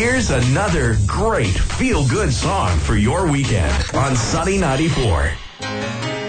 Here's another great feel-good song for your weekend on Sunny 94.